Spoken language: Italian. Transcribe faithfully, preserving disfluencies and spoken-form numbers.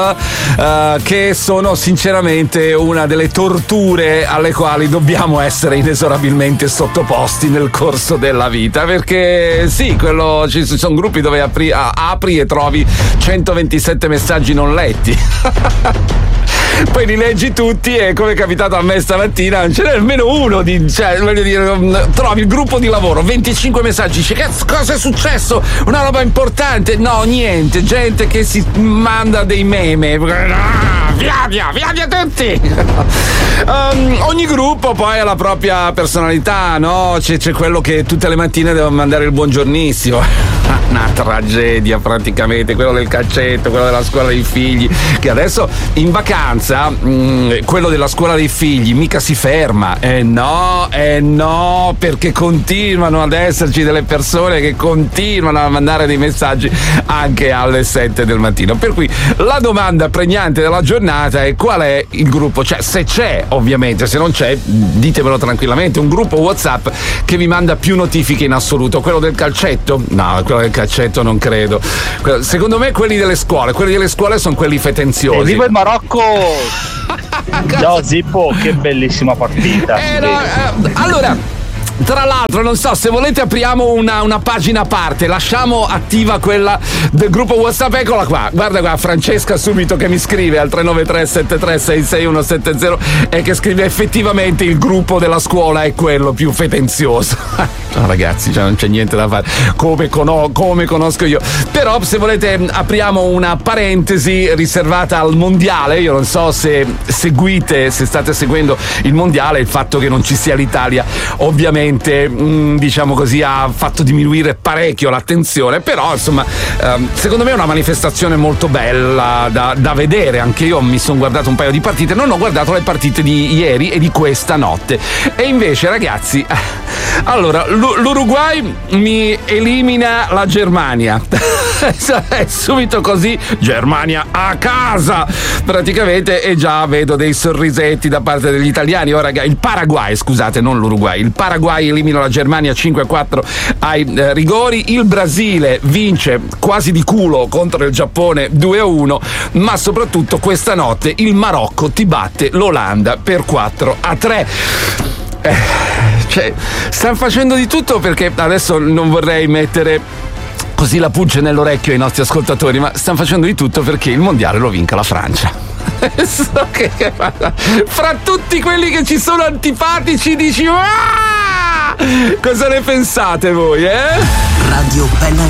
Uh, che sono sinceramente una delle torture alle quali dobbiamo essere inesorabilmente sottoposti nel corso della vita, perché sì, quello, ci sono gruppi dove apri, apri e trovi centoventisette messaggi non letti. Poi li leggi tutti e, come è capitato a me stamattina, non ce n'è nemmeno uno di, cioè, voglio dire, trovi il gruppo di lavoro, venticinque messaggi, dici che cosa è successo? Una roba importante? No, niente, gente che si manda dei meme. Ah, via via, via via tutti! um, ogni gruppo poi ha la propria personalità, no? C'è, c'è quello che tutte le mattine deve mandare il buongiornissimo. Una tragedia praticamente, quello del calcetto, quello della scuola dei figli, che adesso in vacanza mh, quello della scuola dei figli mica si ferma, eh no, eh no, perché continuano ad esserci delle persone che continuano a mandare dei messaggi anche alle sette del mattino. Per cui la domanda pregnante della giornata è: qual è il gruppo? Cioè, se c'è, ovviamente, se non c'è ditemelo tranquillamente, un gruppo WhatsApp che vi manda più notifiche in assoluto. Quello del calcetto? No, quello del calcetto non credo. Secondo me quelli delle scuole, quelli delle scuole sono quelli fetenziosi. Viva il Marocco! No, Zippo, che bellissima partita. Eh, no, eh, allora, tra l'altro, non so, se volete apriamo una, una pagina a parte, lasciamo attiva quella del gruppo WhatsApp. Eccola qua, guarda qua, Francesca subito che mi scrive al tre nove tre sette tre sei sei uno sette zero e che scrive: effettivamente il gruppo della scuola è quello più fetenzioso. No, ragazzi, cioè non c'è niente da fare, come, con- come conosco io. Però se volete apriamo una parentesi riservata al mondiale. Io non so se seguite, se state seguendo il mondiale, il fatto che non ci sia l'Italia ovviamente mh, diciamo così ha fatto diminuire parecchio l'attenzione, però insomma ehm, secondo me è una manifestazione molto bella da, da vedere. Anche io mi sono guardato un paio di partite, non ho guardato le partite di ieri e di questa notte, e invece ragazzi, allora l'Uruguay mi elimina la Germania. È subito così, Germania a casa praticamente, e già vedo dei sorrisetti da parte degli italiani. Ora il Paraguay, scusate, non l'Uruguay, il Paraguay elimina la Germania cinque a quattro ai eh, rigori. Il Brasile vince quasi di culo contro il Giappone due a uno, ma soprattutto questa notte il Marocco ti batte l'Olanda per quattro a tre. Eh, cioè, stanno facendo di tutto, perché adesso non vorrei mettere così la pulce nell'orecchio ai nostri ascoltatori, ma stanno facendo di tutto perché il mondiale lo vinca la Francia. So che, fra tutti quelli che ci sono antipatici dici: ah! Cosa ne pensate voi, eh? Radio Bella